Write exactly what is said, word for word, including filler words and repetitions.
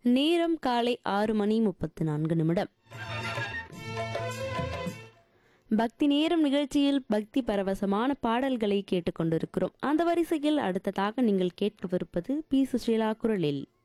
நேரம் காலை ஆறு மணி முப்பத்து நான்கு நிமிடம். பக்தி நேரம் நிகழ்ச்சியில் பக்தி பரவசமான பாடல்களை கேட்டுக்கொண்டிருக்கிறோம். அந்த வரிசையில் அடுத்ததாக நீங்கள் கேட்கவிருப்பது பி சுஷீலா குரலில்